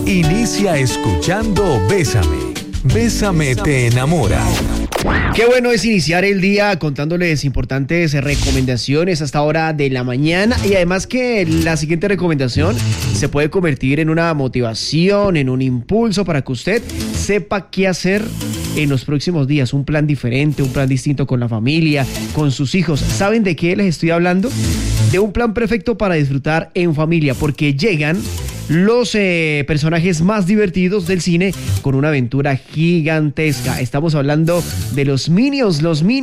Inicia escuchando Bésame. Bésame te enamora. Qué bueno es iniciar el día contándoles importantes recomendaciones hasta hora de la mañana, y además que la siguiente recomendación se puede convertir en una motivación, en un impulso para que usted sepa qué hacer en los próximos días. Un plan diferente, un plan distinto con la familia, con sus hijos. ¿Saben de qué les estoy hablando? De un plan perfecto para disfrutar en familia, porque llegan los personajes más divertidos del cine con una aventura gigantesca. Estamos hablando de los Minions.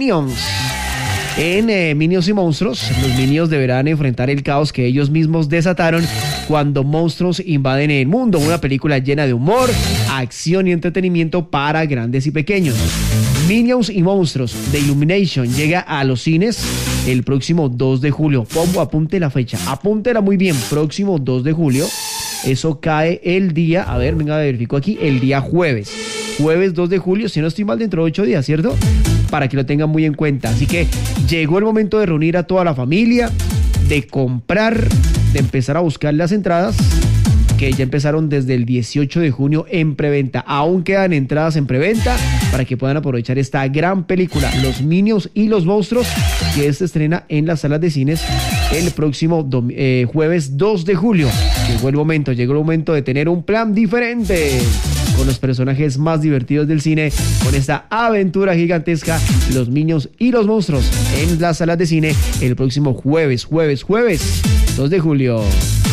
En Minions y Monstruos, los Minions deberán enfrentar el caos que ellos mismos desataron cuando monstruos invaden el mundo. Una película llena de humor, acción y entretenimiento para grandes y pequeños. Minions y Monstruos de Illumination llega a los cines el próximo 2 de julio. Apunte la fecha, apúntela muy bien, próximo 2 de julio. Eso cae el día, a ver, venga, verifico aquí, el día jueves. Jueves 2 de julio, si no estoy mal, dentro de 8 días, ¿cierto? Para que lo tengan muy en cuenta. Así que llegó el momento de reunir a toda la familia, de comprar, de empezar a buscar las entradas, que ya empezaron desde el 18 de junio en preventa. Aún quedan entradas en preventa para que puedan aprovechar esta gran película, Los Minions y los Monstruos, que se estrena en las salas de cines el próximo jueves 2 de julio. Llegó el momento de tener un plan diferente con los personajes más divertidos del cine, con esta aventura gigantesca, Los Minions y los Monstruos, en las salas de cine el próximo jueves 2 de julio.